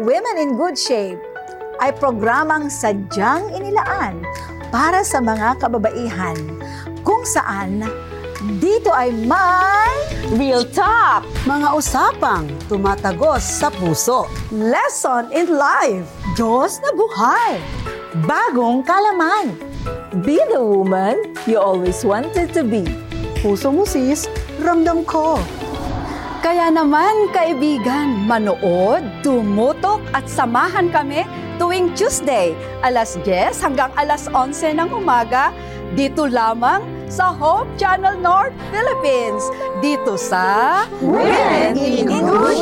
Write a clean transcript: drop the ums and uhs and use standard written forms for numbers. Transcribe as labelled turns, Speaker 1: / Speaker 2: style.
Speaker 1: Women in Good Shape ay programang sadyang inilaan para sa mga kababaihan kung saan dito ay may
Speaker 2: Real Talk!
Speaker 3: Mga usapang tumatagos sa puso.
Speaker 1: lesson in life, Diyos na buhay, bagong kalaman. Be the woman you always wanted to be.
Speaker 3: Puso mo sis, ramdam ko.
Speaker 2: Kaya naman, kaibigan, manood, tumutok at samahan kami tuwing Tuesday, alas 10 hanggang alas 11 ng umaga, dito lamang sa Hope Channel North Philippines, dito sa
Speaker 1: Women in Good